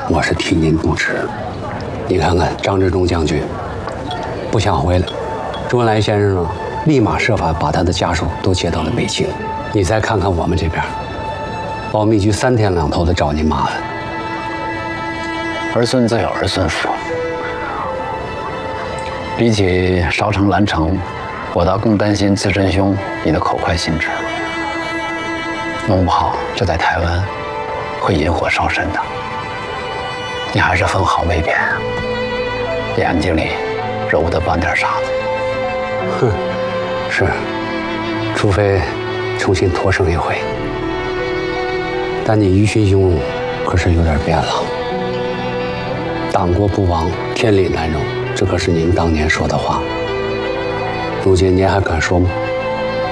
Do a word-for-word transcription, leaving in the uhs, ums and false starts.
我是替您不值。你看看张治中将军不想回来，周恩来先生呢，立马设法把他的家属都接到了北京。你再看看我们这边，保密局三天两头的找您麻烦。 儿孙自有儿孙福。比起烧城拦城，我倒更担心自珍兄你的口快心直，弄不好这在台湾会引火烧身的。你还是分好位边，眼睛里揉得半点沙子。 哼，是，除非重新托生一回。但你于勋兄可是有点变了。党国不亡，天理难容，这可是您当年说的话。如今您还敢说吗？